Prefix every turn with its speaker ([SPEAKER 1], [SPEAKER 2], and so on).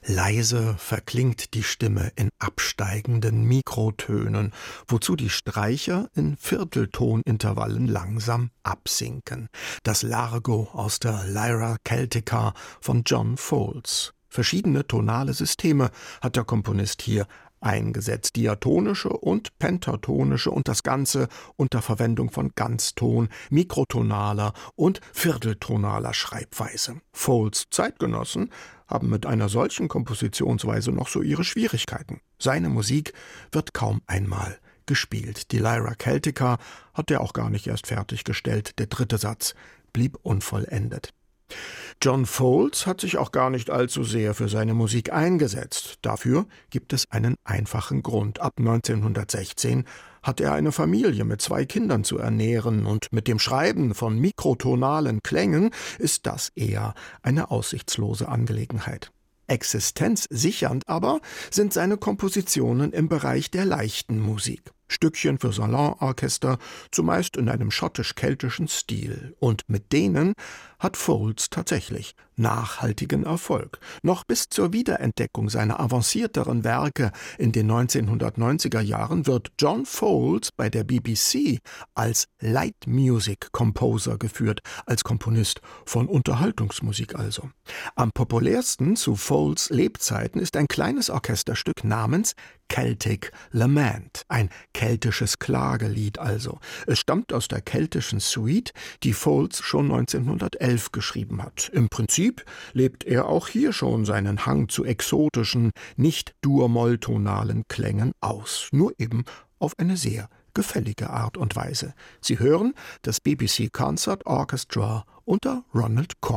[SPEAKER 1] Leise verklingt die Stimme in absteigenden Mikrotönen, wozu die Streicher in Vierteltonintervallen langsam absinken. Das Largo aus der Lyra Celtica von John Foles. Verschiedene tonale Systeme hat der Komponist hier eingesetzt, diatonische und pentatonische, und das Ganze unter Verwendung von Ganzton, mikrotonaler und vierteltonaler Schreibweise. Foles' Zeitgenossen haben mit einer solchen Kompositionsweise noch so ihre Schwierigkeiten. Seine Musik wird kaum einmal gespielt. Die Lyra Celtica hat er auch gar nicht erst fertiggestellt. Der dritte Satz blieb unvollendet. John Foles hat sich auch gar nicht allzu sehr für seine Musik eingesetzt. Dafür gibt es einen einfachen Grund. Ab 1916 hat er eine Familie mit 2 Kindern zu ernähren, und mit dem Schreiben von mikrotonalen Klängen ist das eher eine aussichtslose Angelegenheit. Existenzsichernd aber sind seine Kompositionen im Bereich der leichten Musik. Stückchen für Salonorchester, zumeist in einem schottisch-keltischen Stil. Und mit denen hat Foles tatsächlich nachhaltigen Erfolg. Noch bis zur Wiederentdeckung seiner avancierteren Werke in den 1990er Jahren wird John Foles bei der BBC als Light Music Composer geführt, als Komponist von Unterhaltungsmusik also. Am populärsten zu Foles' Lebzeiten ist ein kleines Orchesterstück namens Celtic Lament, ein keltisches Klagelied also. Es stammt aus der keltischen Suite, die Foles schon 1911 geschrieben hat. Im Prinzip lebt er auch hier schon seinen Hang zu exotischen, nicht dur-molltonalen Klängen aus, nur eben auf eine sehr gefällige Art und Weise. Sie hören das BBC Concert Orchestra unter Ronald Corday.